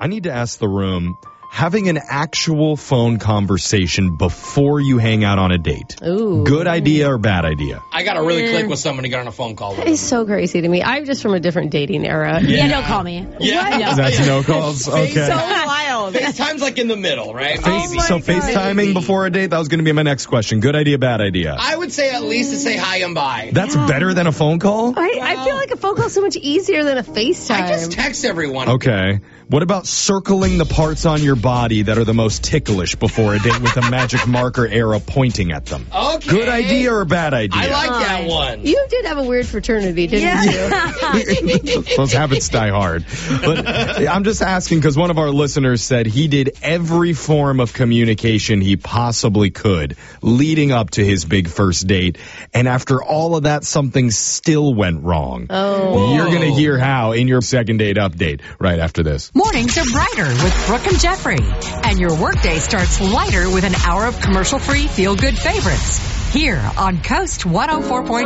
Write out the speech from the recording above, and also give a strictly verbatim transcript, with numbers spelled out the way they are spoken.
I need to ask the room, having an actual phone conversation before you hang out on a date. Ooh. Good idea or bad idea? I got to really Eh. click with someone to get on a phone call with That them. is so crazy to me. I'm just from a different dating era. Yeah, don't call me. Yeah. No. That's no calls? Okay. So wild. FaceTime's like in the middle, right? Face- Maybe. so FaceTiming before a date, that was going to be my next question. Good idea, bad idea? I would say at least to say hi and bye. That's better than a phone call? I, I feel like a phone call is so much easier than a FaceTime. I just text everyone. Okay. What about circling the parts on your body that are the most ticklish before a date with a magic marker arrow pointing at them? Okay. Good idea or bad idea? I like that one. You did have a weird fraternity, didn't you? Those habits die hard. But I'm just asking because one of our listeners said he did every form of communication he possibly could leading up to his big first date. And after all of that, something still went wrong. Oh. You're going to hear how in your second date update right after this. Mornings are brighter with Brooke and Jeffrey. And your workday starts lighter with an hour of commercial-free feel-good favorites. Here on Coast one oh four point five.